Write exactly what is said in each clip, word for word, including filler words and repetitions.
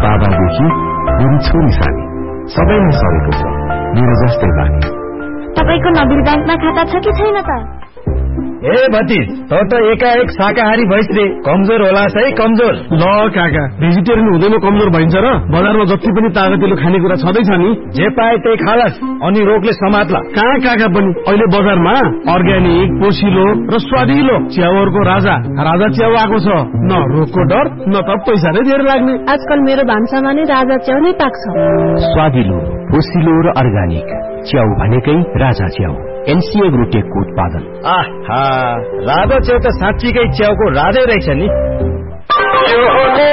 बाबादेखि बुढी छोरीसम्म सबैलाई सरेको छ मेरो जस्तै बानी। तपाईको नबिल ब्याङ्कमा खाता छ कि छैन त? ए भतिज, त त एकाएक शाकाहारी भइस रे, कमजोर होला है कमजोर। ल काका, भेजिटेरियन हुँदैन कमजोर भइन्छ र? बजारमा जति पनि तागतिलो खानेकुरा छँदैछ नि, जे पाए त्यही खालास अनि रोगले समात्ला। कहाँ काका पनि अहिले बजारमा अर्ग्यानिक, पोसिलो र स्वादिलो च्याउहरूको राजा राजा च्याउ आएको छ। न रोगको डर न त पैसा नै धेरै लाग्ने। आजकल मेरो भान्सामा नै राजा च्याउ नै पाक्छ। स्वादिलो, पोसिलो र अर्ग्यानिक च्याउ भनेकै राजा च्याउ, एनसीए ग्रुपको उत्पादन। आहा, राजा च्याउ त साँच्चीकै च्याउको राजै रहेछ नि। यो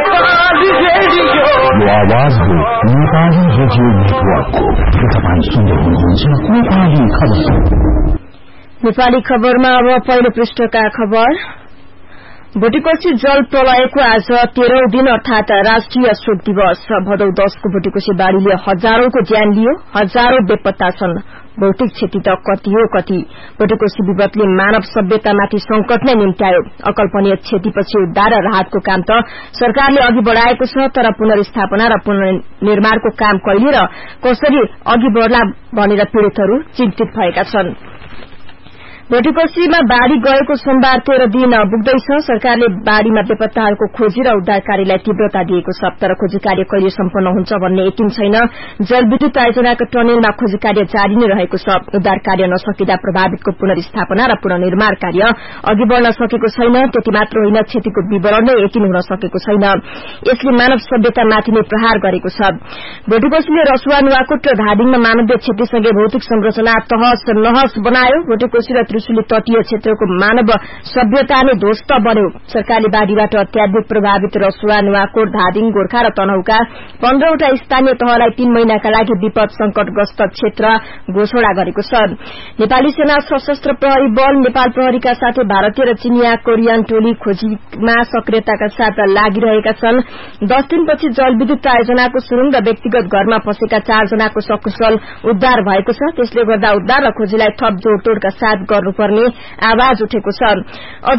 आवाज हो नेपाली रेडियो नेटवर्कको। तपाईँ सुन्दै हुनुहुन्छ नेपाली खबर। नेपाली खबरमा अब पहिलो पृष्ठका खबर। भोटिकोशी जल प्रलयको आज तेह्रौं दिन अर्थात राष्ट्रिय शोक दिवस। भदौ दसको भोटिकोशी बाढ़ीले हजारौंको ज्यान लियो, हजारौं बेपत्ता छन्। भौतिक क्षति त कति हो कति। भोटिकोशी विपदले मानव सभ्यतामाथि संकट नै निम्त्यायो। अकल्पनीय क्षतिपछि उद्धार र राहतको काम त सरकारले अघि बढ़ाएको छ, तर पुनर्स्थापना र पुनर्निर्माणको काम कहिले र कसरी अघि बढ़ला भनेर पीड़ितहरू चिन्तित भएका छन्। भोटिकोशीमा बाढ़ी गएको सोमबार तेह्र दिन पुग्दैछ। सरकारले बाढ़ीमा बेपत्ताहरूको खोजी र उद्धार कार्यलाई तीव्रता दिएको छ, तर खोजी कार्य कहिले सम्पन्न हुन्छ भन्ने यकिन छैन। जलविद्युत आयोजनाको टनेलमा खोजी कार्य जारी नै रहेको छ। उद्धार कार्य नसकिँदा प्रभावितको पुनर्स्थापना र पुनर्निर्माण कार्य अघि बढ़न सकेको छैन। त्यति मात्र होइन, क्षतिको विवरण नै यकिन हुन सकेको छैन। यसले मानव सभ्यतामाथि नै प्रहार गरेको छ। भोटिकोशीले रसुवा, नुवाकोट र धादिङमा मानवीय क्षतिसँगै भौतिक संरचना तहस नहस बनायो। भोटिकोशी र त्रिशुली तटीय क्षेत्रको मानव सभ्यता नै ध्वस्त बन्यो। सरकारले बाढ़ीबाट अत्याधिक प्रभावित रसुवा, नुवाकोट, धादिङ, गोर्खा र तनहुका पन्ध्रवटा स्थानीय तहलाई तीन महिनाका लागि विपद संकटग्रस्त क्षेत्र घोषणा गरेको छ। नेपाली सेना, सशस्त्र प्रहरी बल, नेपाल प्रहरीका साथै भारतीय र चिनिया कोरियन टोली खोजीमा सक्रियताका साथ लागिरहेका छन्। दस दिनपछि जलविद्युत आयोजनाको सुरुङ र व्यक्तिगत घरमा फँसेका चारजनाको सकुशल उद्धार भएको छ। त्यसले गर्दा उद्धार र खोजीलाई थप जोड़तोड़का साथ गर्नुपर्ने आवाज उठेको छ।